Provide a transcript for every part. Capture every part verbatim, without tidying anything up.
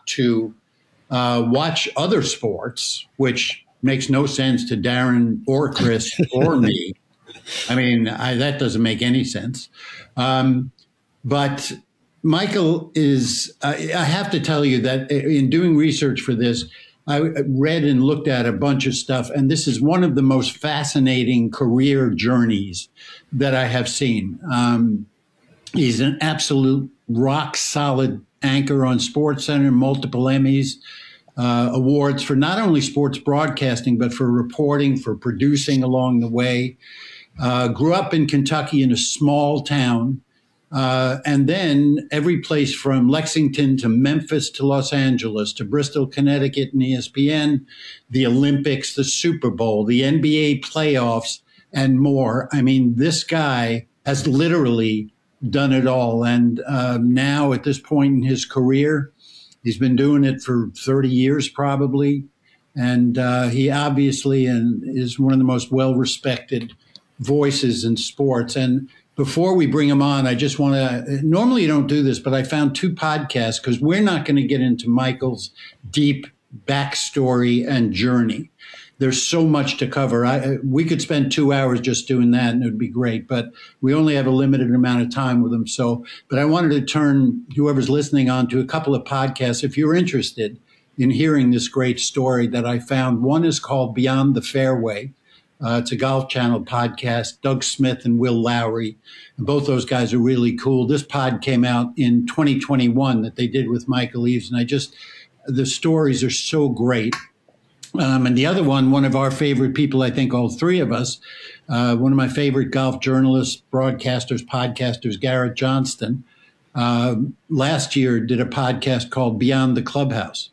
to uh, watch other sports, which makes no sense to Darren or Chris or me. I mean, I, that doesn't make any sense. Um, but Michael is, I, I have to tell you that in doing research for this, I read and looked at a bunch of stuff, and this is one of the most fascinating career journeys that I have seen. Um, he's an absolute rock solid anchor on SportsCenter, multiple Emmys, uh, awards for not only sports broadcasting, but for reporting, for producing along the way. Uh, grew up in Kentucky in a small town. Uh, and then every place from Lexington to Memphis to Los Angeles to Bristol, Connecticut and E S P N, the Olympics, the Super Bowl, the N B A playoffs, and more. I mean, this guy has literally done it all. And uh, now at this point in his career, he's been doing it for thirty years probably. And uh, he obviously and is one of the most well-respected voices in sports. And before we bring him on, I just want to, normally you don't do this, but I found two podcasts because we're not going to get into Michael's deep backstory and journey. There's so much to cover. I, we could spend two hours just doing that and it would be great, but we only have a limited amount of time with him. So, but I wanted to turn whoever's listening on to a couple of podcasts if you're interested in hearing this great story that I found. One is called Beyond the Fairway. Uh, it's a Golf Channel podcast, Doug Smith and Will Lowry. And both those guys are really cool. This pod came out in twenty twenty-one that they did with Michael Eaves. And I just, the stories are so great. Um, and the other one, one of our favorite people, I think all three of us, uh, one of my favorite golf journalists, broadcasters, podcasters, Garrett Johnston, uh, last year did a podcast called Beyond the Clubhouse.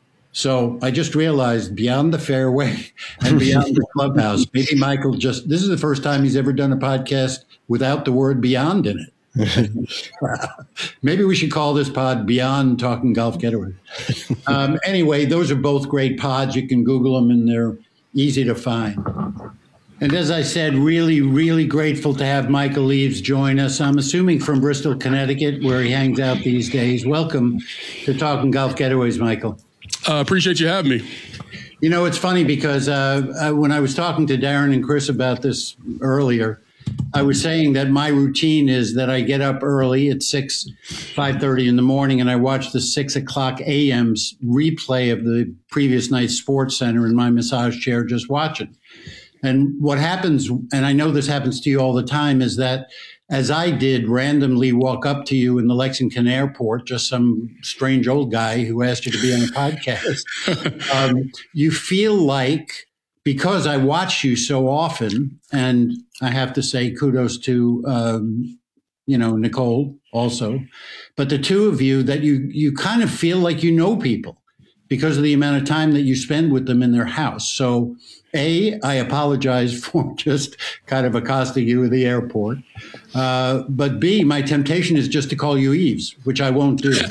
So I just realized Beyond the Fairway and Beyond the Clubhouse. Maybe Michael just, this is the first time he's ever done a podcast without the word beyond in it. Maybe we should call this pod Beyond Talking Golf Getaway. Um, anyway, those are both great pods. You can Google them and they're easy to find. And as I said, really, really grateful to have Michael Eaves join us. I'm assuming from Bristol, Connecticut, where he hangs out these days. Welcome to Talking Golf Getaways, Michael. I uh, appreciate you having me. You know, it's funny because uh, when I was talking to Darren and Chris about this earlier, I was saying that my routine is that I get up early at six, five thirty in the morning, and I watch the six o'clock a m replay of the previous night's SportsCenter in my massage chair just watching. And what happens, and I know this happens to you all the time, is that as I did randomly walk up to you in the Lexington airport, just some strange old guy who asked you to be on a podcast, um, you feel like, because I watch you so often, and I have to say kudos to, um, you know, Nicole also, but the two of you, that you, you kind of feel like you know people because of the amount of time that you spend with them in their house. So A, I apologize for just kind of accosting you at the airport. Uh, but B, my temptation is just to call you Eaves, which I won't do.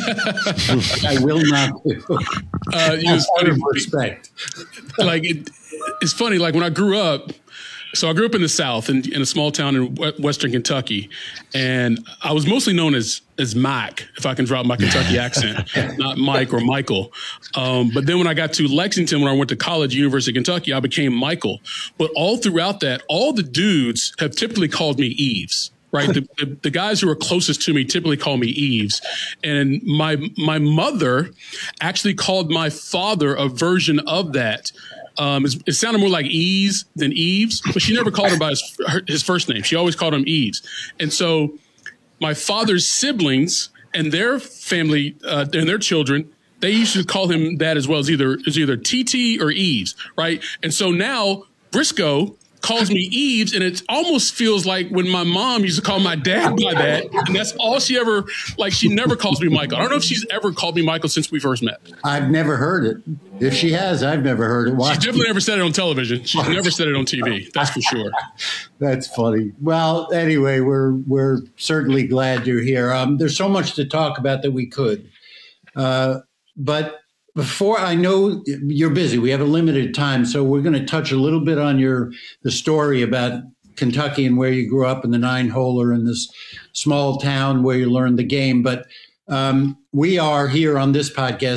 I will not do. Uh, you know, out of respect. Like, it, it's funny, like when I grew up, so I grew up in the South in, in a small town in Western Kentucky, and I was mostly known as as Mike, if I can drop my Kentucky accent, not Mike or Michael. Um, but then when I got to Lexington, when I went to college, University of Kentucky, I became Michael. But all throughout that, all the dudes have typically called me Eaves. Right. The, the, the guys who are closest to me typically call me Eaves. And my my mother actually called my father a version of that. Um, it, it sounded more like Ease than Eaves, but she never called him by his, her, his first name. She always called him Eaves. And so my father's siblings and their family uh, and their children, they used to call him that as well, as either as either T T or Eaves. Right. And so now Briscoe calls me Eaves, and it almost feels like when my mom used to call my dad by that, and that's all she ever, like, she never calls me Michael. I don't know if she's ever called me Michael since we first met. I've never heard it. If she has, I've never heard it. Watch She's definitely it. never said it on television. She's never said it on T V. That's for sure. That's funny. Well, anyway, we're we're certainly glad you're here. Um, there's so much to talk about that we could, uh, but. Before, I know you're busy. We have a limited time, so we're going to touch a little bit on your the story about Kentucky and where you grew up in the nine-holer in this small town where you learned the game. But um, we are here on this podcast